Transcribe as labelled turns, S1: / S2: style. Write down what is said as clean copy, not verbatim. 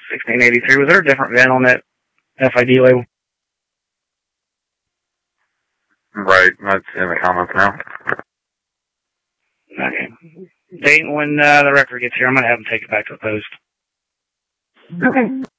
S1: 1683. Was there a different VIN on that FID label?
S2: Right, that's in the comments now.
S1: Okay. Date when the record gets here, I'm going to have them take it back to the post.
S3: Okay.